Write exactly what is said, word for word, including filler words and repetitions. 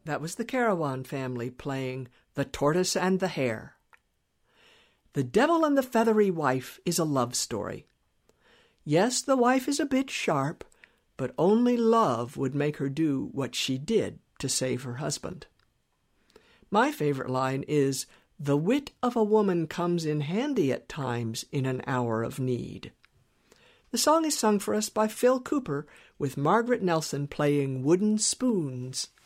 That was the Carawan family playing The Tortoise and the Hare. The Devil and the Feathery Wife is a love story. Yes, the wife is a bit sharp, but only love would make her do what she did to save her husband. My favorite line is, "The wit of a woman comes in handy at times in an hour of need." The song is sung for us by Phil Cooper, with Margaret Nelson playing wooden spoons.